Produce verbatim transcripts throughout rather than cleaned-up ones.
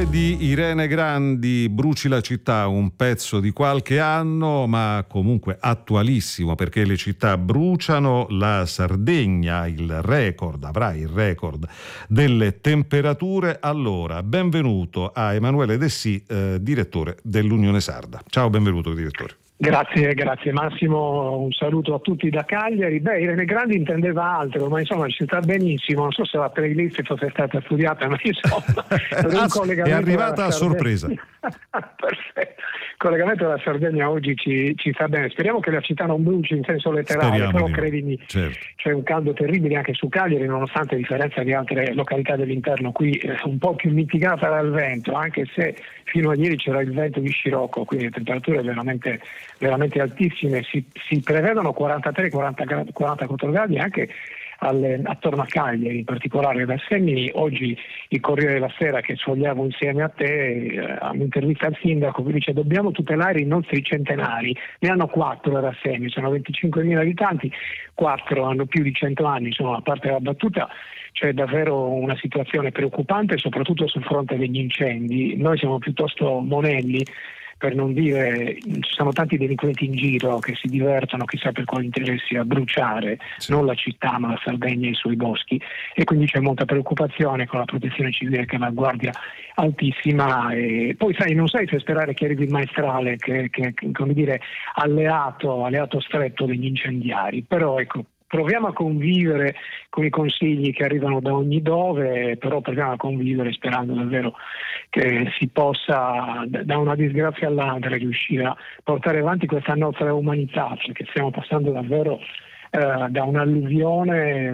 di Irene Grandi, Bruci la città, un pezzo di qualche anno ma comunque attualissimo, perché le città bruciano. La Sardegna il record, avrà il record delle temperature. Allora, benvenuto a Emanuele Dessì, eh, direttore dell'Unione Sarda. Ciao, benvenuto direttore. Grazie, grazie Massimo, un saluto a tutti da Cagliari. Beh, Irene Grandi intendeva altro, ma insomma ci sta benissimo, non so se la playlist fosse stata studiata, ma insomma è arrivata a sorpresa. Perfetto. Il collegamento della Sardegna oggi ci, ci sta bene, speriamo che la città non bruci in senso letterale. Speriamo, però credimi, certo. C'è un caldo terribile anche su Cagliari, nonostante a differenza di altre località dell'interno qui eh, un po' più mitigata dal vento, anche se fino a ieri c'era il vento di scirocco, quindi le temperature veramente veramente altissime. Si, si prevedono quarantatré quarantaquattro gradi anche alle, attorno a Cagliari, in particolare da Semini. Oggi il Corriere della Sera, che sfogliavo insieme a te, eh, un'intervista al sindaco che dice: dobbiamo tutelare i nostri centenari. Ne hanno quattro da Semini, sono venticinquemila abitanti, quattro hanno più di cento anni. Insomma, a parte la battuta, c'è davvero una situazione preoccupante, soprattutto sul fronte degli incendi. Noi siamo piuttosto monelli, per non dire, ci sono tanti delinquenti in giro che si divertono chissà per quali interessi a bruciare, sì, non la città ma la Sardegna e i suoi boschi, e quindi c'è molta preoccupazione con la protezione civile che è una guardia altissima. E poi sai, non sai se sperare che arrivi il maestrale, che, che come dire alleato, alleato stretto degli incendiari, però ecco, proviamo a convivere con i consigli che arrivano da ogni dove, però proviamo a convivere sperando davvero che si possa, da una disgrazia all'altra, riuscire a portare avanti questa nostra umanità, perché stiamo passando davvero eh, da un'alluvione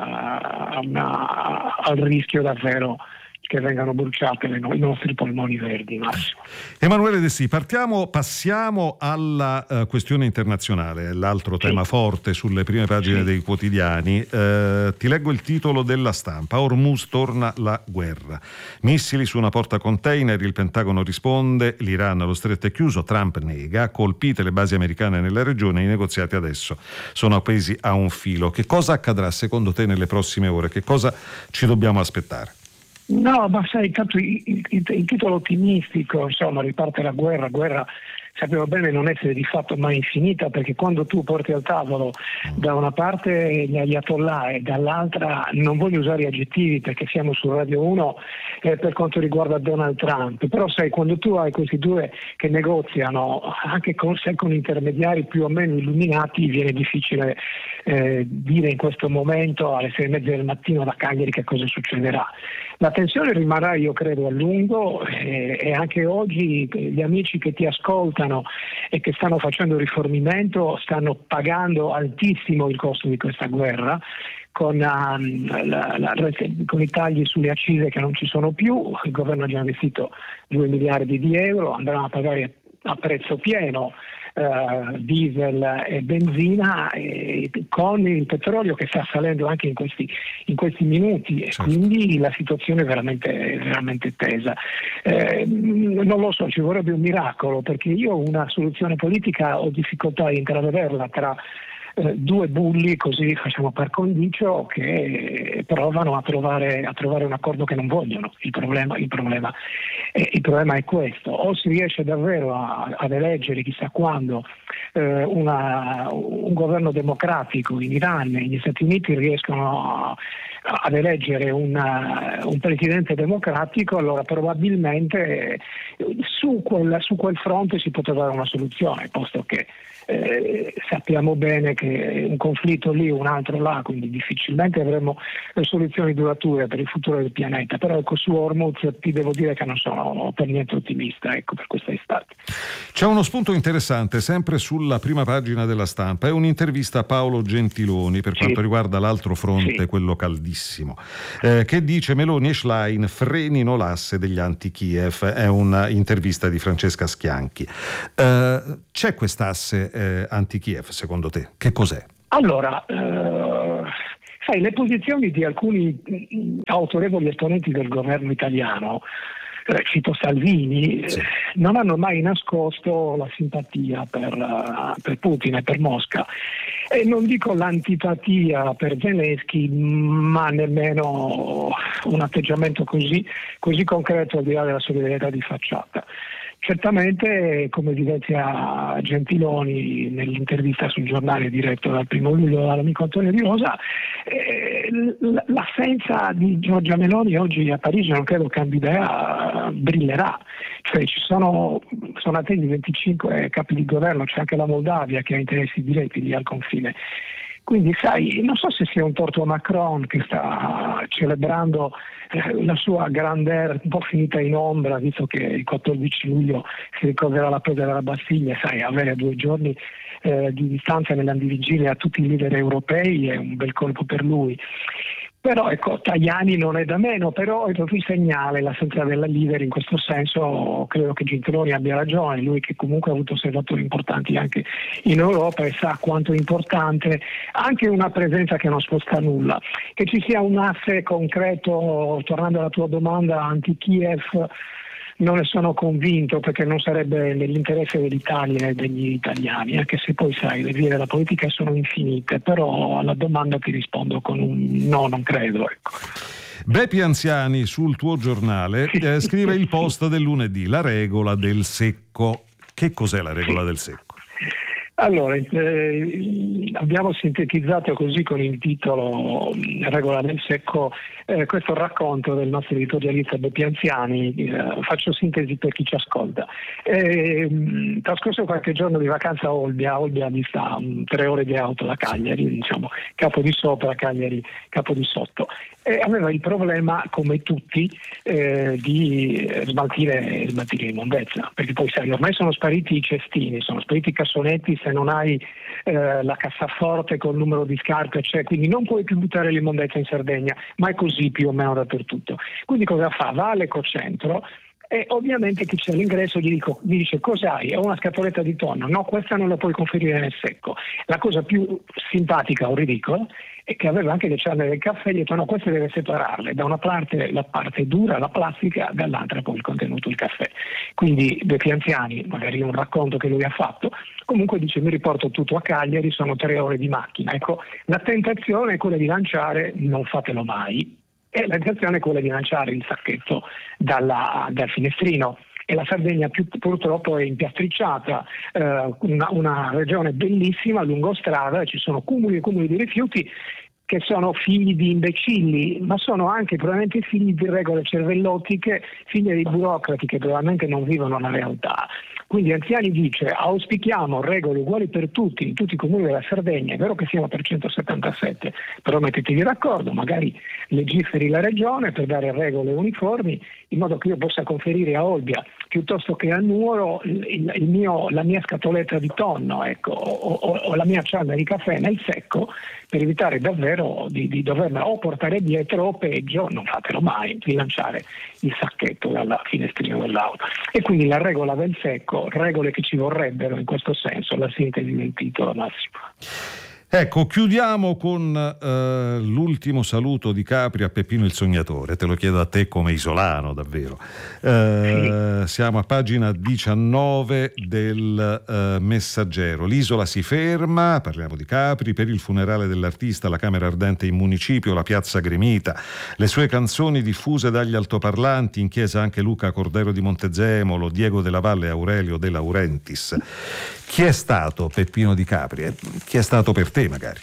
a, a una, al rischio davvero che vengano bruciate le no- i nostri polmoni verdi. Massimo. Emanuele Dessì, partiamo, passiamo alla uh, questione internazionale, l'altro sì. tema forte sulle prime pagine sì. dei quotidiani. Uh, ti leggo il titolo della Stampa: Hormuz torna la guerra. Missili su una porta container, il Pentagono risponde, l'Iran lo stretto è chiuso, Trump nega, colpite le basi americane nella regione, i negoziati adesso sono appesi a un filo. Che cosa accadrà secondo te nelle prossime ore? Che cosa ci dobbiamo aspettare? No, ma sai, tanto il, il, il titolo ottimistico, insomma, riparte la guerra, guerra sappiamo bene non essere di fatto mai infinita, perché quando tu porti al tavolo da una parte gli ayatollah e dall'altra, non voglio usare gli aggettivi perché siamo su Radio uno eh, per quanto riguarda Donald Trump, però sai, quando tu hai questi due che negoziano anche con, se con intermediari più o meno illuminati, viene difficile eh, dire in questo momento alle sei e mezza del mattino da Cagliari che cosa succederà. La tensione rimarrà, io credo, a lungo eh, e anche oggi gli amici che ti ascoltano e che stanno facendo rifornimento stanno pagando altissimo il costo di questa guerra, con, um, la, la, con i tagli sulle accise che non ci sono più. Il governo ha già investito due miliardi di euro, andranno a pagare a prezzo pieno Uh, diesel e benzina, e con il petrolio che sta salendo anche in questi, in questi minuti, e certo. quindi la situazione è veramente, veramente tesa. Eh, non lo so, ci vorrebbe un miracolo, perché io una soluzione politica ho difficoltà a intravederla tra eh, due bulli, così facciamo par condicio, che provano a trovare, a trovare un accordo che non vogliono. Il problema, il problema eh, il problema è questo: o si riesce davvero a, ad eleggere chissà quando eh, una, un governo democratico in Iran, e gli Stati Uniti riescono a, ad eleggere una, un presidente democratico, allora probabilmente su quel, su quel fronte si può trovare una soluzione, posto che Eh, sappiamo bene che un conflitto lì, un altro là, quindi difficilmente avremo le soluzioni durature per il futuro del pianeta. Però ecco, su Hormuz ti devo dire che non sono per niente ottimista, ecco, per questa estate. C'è uno spunto interessante sempre sulla prima pagina della Stampa, è un'intervista a Paolo Gentiloni per quanto sì. riguarda l'altro fronte, sì. quello caldissimo, eh, che dice: Meloni e Schlein frenino l'asse degli anti-Kiev. È un'intervista di Francesca Schianchi. Eh, c'è quest'asse Eh, anti-Kiev, secondo te? Che cos'è? Allora, eh, sai, le posizioni di alcuni autorevoli esponenti del governo italiano eh, cito Salvini, sì. eh, non hanno mai nascosto la simpatia per, uh, per Putin e per Mosca. E non dico l'antipatia per Zelensky, ma nemmeno un atteggiamento così, così concreto al di là della solidarietà di facciata. Certamente, come evidenzia Gentiloni nell'intervista sul giornale diretto dal primo luglio dall'amico Antonio Di Rosa, eh, l'assenza di Giorgia Meloni oggi a Parigi non credo cambi idea, brillerà. Cioè ci sono, sono attesi venticinque capi di governo, c'è anche la Moldavia che ha interessi diretti lì al confine. Quindi sai, non so se sia un torto a Macron che sta celebrando eh, la sua grandeur un po' finita in ombra, visto che il quattordici luglio si ricorderà la presa della Bastiglia, sai, avere a due giorni eh, di distanza nell'andivigilia a tutti i leader europei è un bel colpo per lui. Però ecco, Tajani non è da meno, però è proprio il segnale, l'assenza della leader in questo senso. Credo che Gentiloni abbia ragione, lui che comunque ha avuto osservatori importanti anche in Europa e sa quanto è importante anche una presenza che non sposta nulla. Che ci sia un asse concreto, tornando alla tua domanda, anti-Kiev, non ne sono convinto, perché non sarebbe nell'interesse dell'Italia e degli italiani, anche se poi sai, le vie della politica sono infinite, però alla domanda ti rispondo con un no, non credo. Ecco. Beppi Anziani sul tuo giornale eh, scrive il post del lunedì, la regola del secco. Che cos'è la regola del secco? Allora, eh, abbiamo sintetizzato così con il titolo Regola del secco eh, questo racconto del nostro editorialista Beppi Anziani. Eh, faccio sintesi per chi ci ascolta. Eh, trascorso qualche giorno di vacanza a Olbia, Olbia dista um, tre ore di auto da Cagliari, diciamo Capo di Sopra, Cagliari Capo di Sotto, e aveva il problema, come tutti, eh, di smaltire, smaltire l'immondezza, perché poi sai, ormai sono spariti i cestini, sono spariti i cassonetti, se non hai eh, la cassaforte col numero di scarpe, cioè, quindi non puoi più buttare l'immondezza in Sardegna, ma è così più o meno dappertutto. Quindi cosa fa? Va all'Ecocentro e ovviamente chi c'è all'ingresso gli, dico, gli dice: cos'hai? Ho una scatoletta di tonno. No, questa non la puoi conferire nel secco. La cosa più simpatica o ridicola è che aveva anche le cialde del caffè, gli ha detto: no, queste deve separarle, da una parte la parte dura, la plastica, dall'altra poi il contenuto, il caffè. Quindi Beppi Anziani, magari un racconto che lui ha fatto, comunque dice: mi riporto tutto a Cagliari, sono tre ore di macchina. Ecco, la tentazione è quella di lanciare, non fatelo mai, e la tentazione è quella di lanciare il sacchetto dalla, dal finestrino. E la Sardegna più, purtroppo è impiastricciata, eh, una, una regione bellissima, lungo strada, ci sono cumuli e cumuli di rifiuti che sono figli di imbecilli, ma sono anche probabilmente figli di regole cervellotiche, figli di burocrati che probabilmente non vivono la realtà. Quindi Anziani dice: auspichiamo regole uguali per tutti, in tutti i comuni della Sardegna. È vero che siamo per centosettantasette, però mettetevi d'accordo, magari legiferi la regione per dare regole uniformi, in modo che io possa conferire a Olbia piuttosto che a Nuoro il, il mio, la mia scatoletta di tonno, ecco, o, o, o la mia cialda di caffè nel secco, per evitare davvero di, di dovermela o portare dietro o peggio, non fatelo mai, di lanciare il sacchetto dalla finestrino dell'auto. E quindi la regola del secco, regole che ci vorrebbero in questo senso, la sintesi del titolo, Massimo. Ecco, chiudiamo con uh, l'ultimo saluto di Capri a Peppino il Sognatore. Te lo chiedo a te come isolano, davvero. Uh, sì. Siamo a pagina diciannove del uh, Messaggero. L'isola si ferma, parliamo di Capri, per il funerale dell'artista, la Camera Ardente in municipio, la piazza gremita, le sue canzoni diffuse dagli altoparlanti, in chiesa anche Luca Cordero di Montezemolo, Diego della Valle e Aurelio De Laurentiis. Chi è stato Peppino di Capri? Chi è stato per te, magari?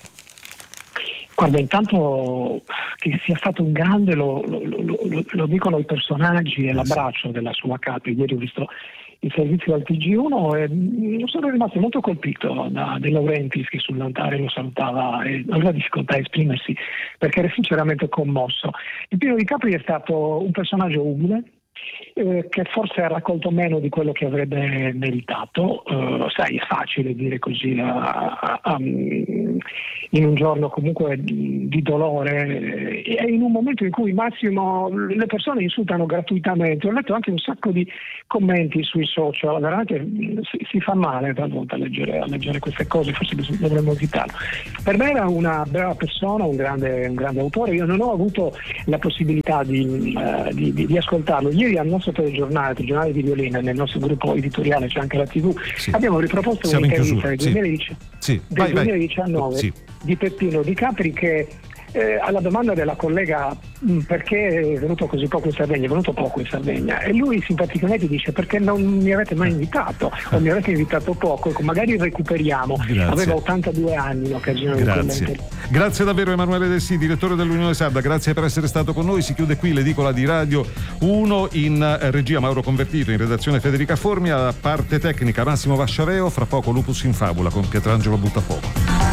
Guarda, intanto che sia stato un grande lo, lo, lo, lo dicono i personaggi e eh l'abbraccio sì. della sua Capri. Ieri ho visto il servizio al T G uno e sono rimasto molto colpito da De Laurentiis, che sull'altare lo salutava e aveva difficoltà a esprimersi perché era sinceramente commosso. Peppino di Capri è stato un personaggio umile, Eh, che forse ha raccolto meno di quello che avrebbe meritato. Uh, sai, è facile dire così uh, uh, um, in un giorno comunque di, di dolore e in un momento in cui Massimo le persone insultano gratuitamente. Ho letto anche un sacco di commenti sui social, veramente si, si fa male talvolta a leggere, a leggere queste cose, forse dovremmo evitarlo. Per me era una brava persona, un grande, un grande autore. Io non ho avuto la possibilità di, uh, di, di, di ascoltarlo. Ieri al nostro nostro telegiornale, il giornale di Violina, nel nostro gruppo editoriale c'è anche la tivù, sì. abbiamo riproposto Siamo un'intervista del, sì. duemiladici, sì. del Vai, duemiladiciannove vai. Sì. di Peppino Di Capri che eh, alla domanda della collega mh, perché è venuto così poco in Sardegna, è venuto poco in Sardegna, e lui simpaticamente dice perché non mi avete mai invitato o mi avete invitato poco, ecco, magari recuperiamo. Grazie. Aveva ottantadue anni in occasione del commento. Grazie davvero Emanuele Dessì, direttore dell'Unione Sarda, grazie per essere stato con noi. Si chiude qui l'edicola di Radio uno, in regia Mauro Convertito, in redazione Federica Formi, a parte tecnica Massimo Vasciareo, fra poco Lupus in Fabula con Pietrangelo Buttafuoco.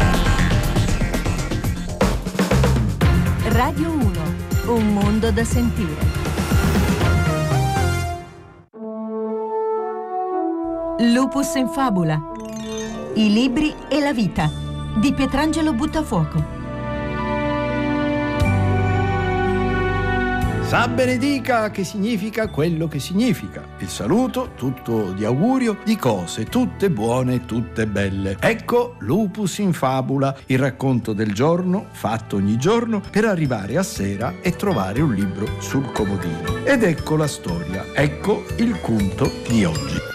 Radio uno, un mondo da sentire. Lupus in Fabula, i libri e la vita di Pietrangelo Buttafuoco. Sa benedica che significa quello che significa. Il saluto, tutto di augurio, di cose tutte buone e tutte belle. Ecco Lupus in Fabula, il racconto del giorno, fatto ogni giorno, per arrivare a sera e trovare un libro sul comodino. Ed ecco la storia, ecco il conto di oggi.